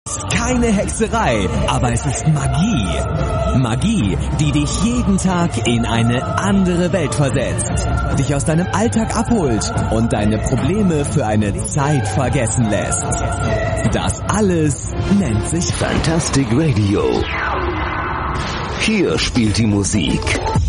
Keine Hexerei, aber es ist Magie. Magie, die dich jeden Tag in eine andere Welt versetzt, dich aus deinem Alltag abholt und deine Probleme für eine Zeit vergessen lässt. Das alles nennt sich Fantastic Radio. Hier spielt die Musik